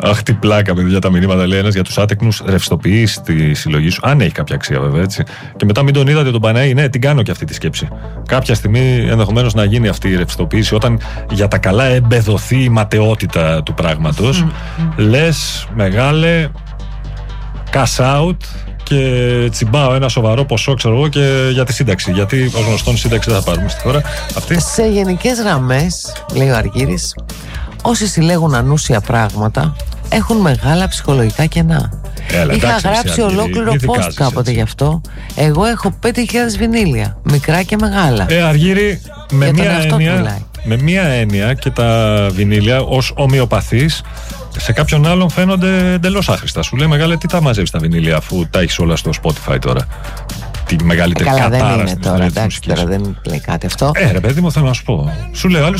Αχ, τι πλάκα, παιδιά, τα μηνύματα λέει ένας για τους άτεκνους. Ρευστοποιείς τη συλλογή σου. Αν έχει κάποια αξία, βέβαια, έτσι. Και μετά μην τον είδατε τον Παναή. Ναι, την κάνω και αυτή τη σκέψη. Κάποια στιγμή ενδεχομένως να γίνει αυτή η ρευστοποίηση όταν για τα καλά εμπεδοθεί η ματαιότητα του πράγματος. Λες, μεγάλε, cash out και τσιμπάω ένα σοβαρό ποσό, ξέρω εγώ, και για τη σύνταξη. Γιατί ως γνωστόν σύνταξη δεν θα πάρουμε στη χώρα αυτή. Σε γενικές γραμμές, λέει ο Αργύρης, όσοι συλλέγουν ανούσια πράγματα έχουν μεγάλα ψυχολογικά κενά. Είχα γράψει ολόκληρο post κάποτε γι' αυτό. Εγώ έχω 5.000 βινίλια, μικρά και μεγάλα. Αργύρη, με μία έννοια και τα βινίλια ως ομοιοπαθείς σε κάποιον άλλον φαίνονται εντελώς άχρηστα. Σου λέει, μεγάλε, τι τα μαζεύεις τα βινίλια αφού τα έχεις όλα στο Spotify τώρα? Τη μεγαλύτερη κατάρα δεν είναι τώρα, εντάξει, τώρα δεν λέει κάτι αυτό. Ρε παιδί μου, θέλω να σου πω. Σου λέω,